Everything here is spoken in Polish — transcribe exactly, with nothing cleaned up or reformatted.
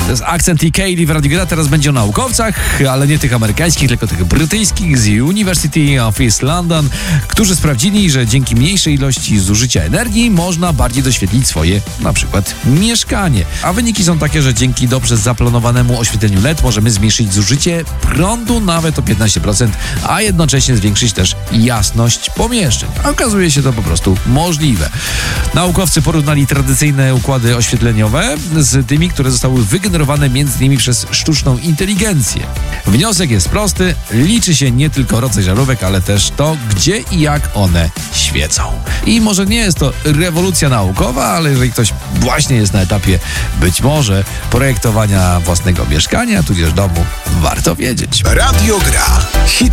To jest akcent i Katie w Radiu Gra. Teraz będzie o naukowcach, ale nie tych amerykańskich, tylko tych brytyjskich z University of East London, którzy sprawdzili, że dzięki mniejszej ilości zużycia energii można bardziej doświetlić swoje, na przykład, mieszkanie. A wyniki są takie, że dzięki dobrze zaplanowanemu oświetleniu L E D możemy zmniejszyć zużycie prądu nawet o piętnaście procent, a jednocześnie zwiększyć też jasność pomieszczeń. A okazuje się to po prostu możliwe. Naukowcy porównali tradycyjne układy oświetleniowe z tymi, które zostały wygenerowane między innymi przez sztuczną inteligencję. Wniosek jest prosty, liczy się nie tylko rodzaj żarówek, ale też to, gdzie i jak one świecą. I może nie jest to rewolucja naukowa, ale jeżeli ktoś właśnie jest na etapie być może projektowania własnego mieszkania, tudzież domu, warto wiedzieć. Radio Gra. Hit